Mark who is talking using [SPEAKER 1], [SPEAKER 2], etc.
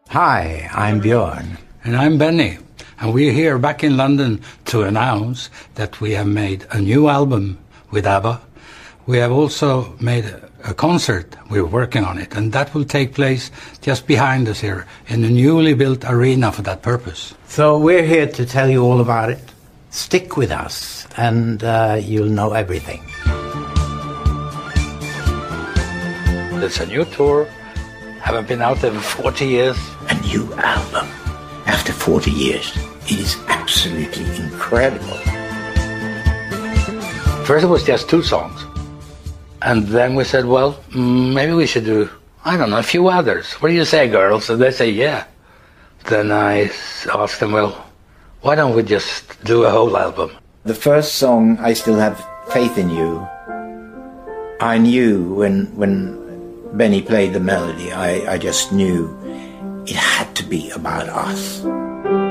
[SPEAKER 1] Hi, I'm Björn.
[SPEAKER 2] And I'm Benny. And we're here back in London to announce that we have made a new album with ABBA. We have also made a concert. We're working on it. And that will take place just behind us here in a newly built arena for that purpose.
[SPEAKER 1] So we're here to tell you all about it. Stick with us and you'll know everything.
[SPEAKER 2] It's a new tour. Haven't been out there for 40 years.
[SPEAKER 3] A new album after 40 years. It is absolutely incredible.
[SPEAKER 2] First it was just 2 songs. And then we said, well, maybe we should do, I don't know, a few others. What do you say, girls? And they say, yeah. Then I asked them, well, why don't we just do a whole album?
[SPEAKER 3] The first song, I Still Have Faith in You, I knew when Benny played the melody, I just knew it had to be about us.